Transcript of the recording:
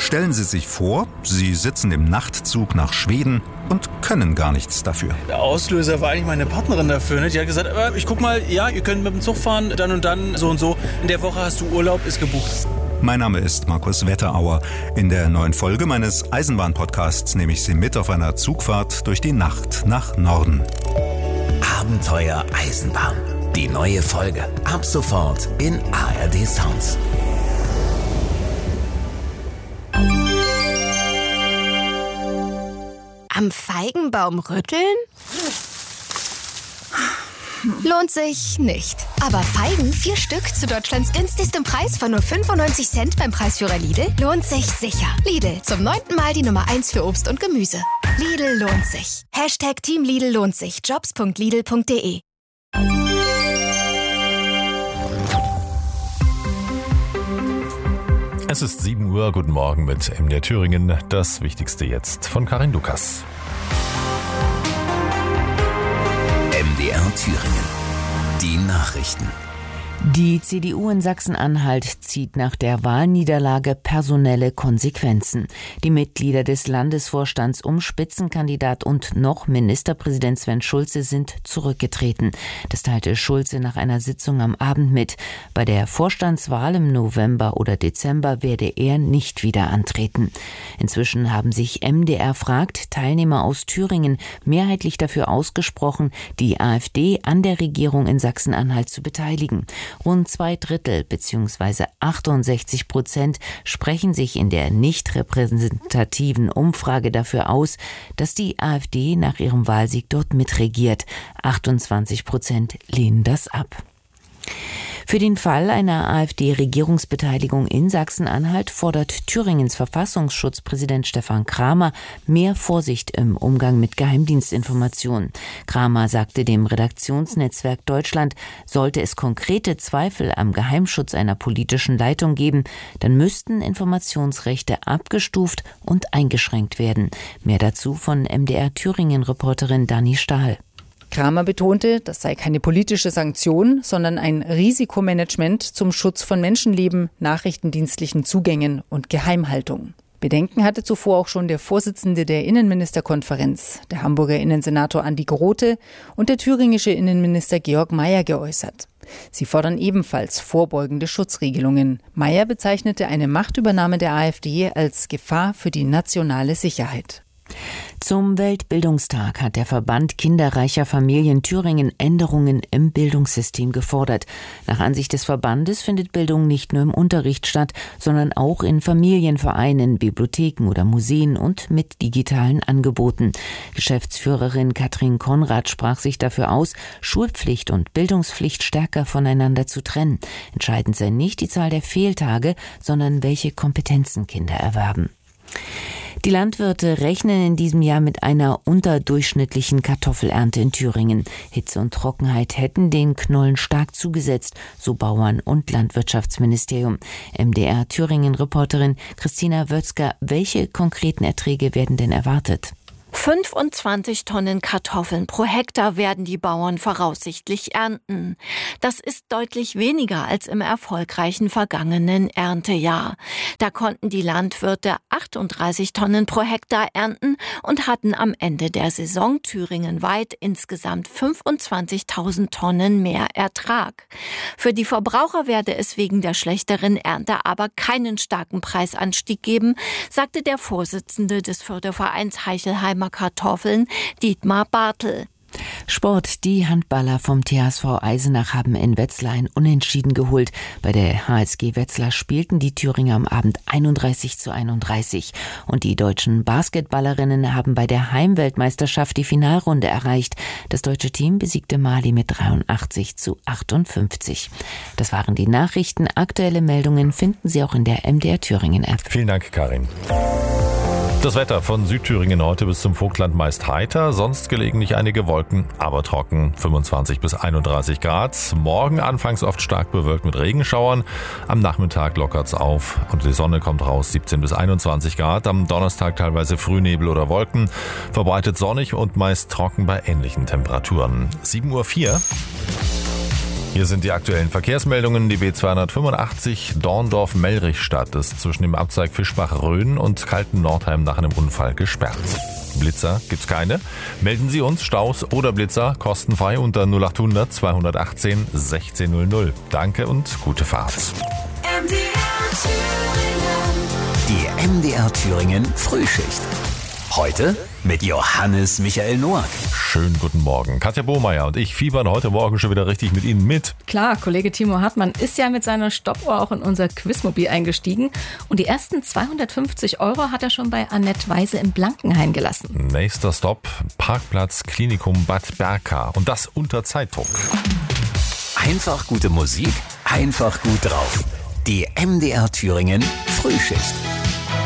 Stellen Sie sich vor, Sie sitzen im Nachtzug nach Schweden und können gar nichts dafür. Der Auslöser war eigentlich meine Partnerin dafür. Ne? Die hat gesagt, ich guck mal, ja, ihr könnt mit dem Zug fahren, dann und dann, so und so. In der Woche hast du Urlaub, ist gebucht. Mein Name ist Markus Wetterauer. In der neuen Folge meines Eisenbahn-Podcasts nehme ich Sie mit auf einer Zugfahrt durch die Nacht nach Norden. Abenteuer Eisenbahn. Die neue Folge. Ab sofort in ARD Sounds. Am Feigenbaum rütteln? Lohnt sich nicht. Aber Feigen, 4 Stück zu Deutschlands günstigstem Preis von nur 95 Cent beim Preisführer Lidl, lohnt sich sicher. Lidl, zum 9. Mal die Nummer 1 für Obst und Gemüse. Lidl lohnt sich. Hashtag Team Lidl lohnt sich. Jobs.lidl.de. Es ist 7 Uhr, guten Morgen mit MDR Thüringen. Das Wichtigste jetzt von Karin Lukas. MDR Thüringen. Die Nachrichten. Die CDU in Sachsen-Anhalt zieht nach der Wahlniederlage personelle Konsequenzen. Die Mitglieder des Landesvorstands um Spitzenkandidat und noch Ministerpräsident Sven Schulze sind zurückgetreten. Das teilte Schulze nach einer Sitzung am Abend mit. Bei der Vorstandswahl im November oder Dezember werde er nicht wieder antreten. Inzwischen haben sich MDR fragt Teilnehmer aus Thüringen mehrheitlich dafür ausgesprochen, die AfD an der Regierung in Sachsen-Anhalt zu beteiligen. Rund 2/3 bzw. 68% sprechen sich in der nicht repräsentativen Umfrage dafür aus, dass die AfD nach ihrem Wahlsieg dort mitregiert. 28% lehnen das ab. Für den Fall einer AfD-Regierungsbeteiligung in Sachsen-Anhalt fordert Thüringens Verfassungsschutzpräsident Stefan Kramer mehr Vorsicht im Umgang mit Geheimdienstinformationen. Kramer sagte dem Redaktionsnetzwerk Deutschland, sollte es konkrete Zweifel am Geheimschutz einer politischen Leitung geben, dann müssten Informationsrechte abgestuft und eingeschränkt werden. Mehr dazu von MDR Thüringen-Reporterin Dani Stahl. Kramer betonte, das sei keine politische Sanktion, sondern ein Risikomanagement zum Schutz von Menschenleben, nachrichtendienstlichen Zugängen und Geheimhaltung. Bedenken hatte zuvor auch schon der Vorsitzende der Innenministerkonferenz, der Hamburger Innensenator Andi Grote und der thüringische Innenminister Georg Mayer geäußert. Sie fordern ebenfalls vorbeugende Schutzregelungen. Mayer bezeichnete eine Machtübernahme der AfD als Gefahr für die nationale Sicherheit. Zum Weltbildungstag hat der Verband kinderreicher Familien Thüringen Änderungen im Bildungssystem gefordert. Nach Ansicht des Verbandes findet Bildung nicht nur im Unterricht statt, sondern auch in Familienvereinen, Bibliotheken oder Museen und mit digitalen Angeboten. Geschäftsführerin Katrin Konrad sprach sich dafür aus, Schulpflicht und Bildungspflicht stärker voneinander zu trennen. Entscheidend sei nicht die Zahl der Fehltage, sondern welche Kompetenzen Kinder erwerben. Die Landwirte rechnen in diesem Jahr mit einer unterdurchschnittlichen Kartoffelernte in Thüringen. Hitze und Trockenheit hätten den Knollen stark zugesetzt, so Bauern- und Landwirtschaftsministerium. MDR Thüringen-Reporterin Christina Wötzger, welche konkreten Erträge werden denn erwartet? 25 Tonnen Kartoffeln pro Hektar werden die Bauern voraussichtlich ernten. Das ist deutlich weniger als im erfolgreichen vergangenen Erntejahr. Da konnten die Landwirte 38 Tonnen pro Hektar ernten und hatten am Ende der Saison thüringenweit insgesamt 25.000 Tonnen mehr Ertrag. Für die Verbraucher werde es wegen der schlechteren Ernte aber keinen starken Preisanstieg geben, sagte der Vorsitzende des Fördervereins Heichelheimer Kartoffeln, Dietmar Bartel. Sport. Die Handballer vom THSV Eisenach haben in Wetzlar ein Unentschieden geholt. Bei der HSG Wetzlar spielten die Thüringer am Abend 31:31. Und die deutschen Basketballerinnen haben bei der Heimweltmeisterschaft die Finalrunde erreicht. Das deutsche Team besiegte Mali mit 83:58. Das waren die Nachrichten. Aktuelle Meldungen finden Sie auch in der MDR Thüringen App. Vielen Dank, Karin. Das Wetter von Südthüringen heute bis zum Vogtland meist heiter, sonst gelegentlich einige Wolken, aber trocken, 25 bis 31 Grad. Morgen anfangs oft stark bewölkt mit Regenschauern, am Nachmittag lockert's auf und die Sonne kommt raus, 17 bis 21 Grad. Am Donnerstag teilweise Frühnebel oder Wolken, verbreitet sonnig und meist trocken bei ähnlichen Temperaturen. 7:04 Uhr. Hier sind die aktuellen Verkehrsmeldungen. Die B285 Dorndorf-Mellrichstadt ist zwischen dem Abzweig Fischbach-Rhön und Kalten-Nordheim nach einem Unfall gesperrt. Blitzer gibt's keine. Melden Sie uns Staus oder Blitzer kostenfrei unter 0800 218 1600. Danke und gute Fahrt. Die MDR Thüringen Frühschicht. Heute mit Johannes Michael Noack. Schönen guten Morgen. Katja Bohmeier und ich fiebern heute Morgen schon wieder richtig mit Ihnen mit. Klar, Kollege Timo Hartmann ist ja mit seiner Stoppuhr auch in unser Quizmobil eingestiegen. Und die ersten 250 € hat er schon bei Annette Weise in Blankenhain gelassen. Nächster Stopp, Parkplatz Klinikum Bad Berka. Und das unter Zeitdruck. Einfach gute Musik, einfach gut drauf. Die MDR Thüringen Frühschicht.